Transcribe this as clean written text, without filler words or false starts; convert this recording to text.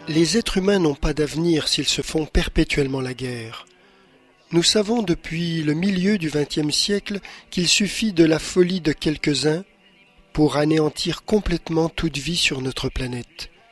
Les êtres humains n'ont pas d'avenir s'ils se font perpétuellement la guerre. Nous savons depuis le milieu du XXe siècle qu'il suffit de la folie de quelques-uns pour anéantir complètement toute vie sur notre planète.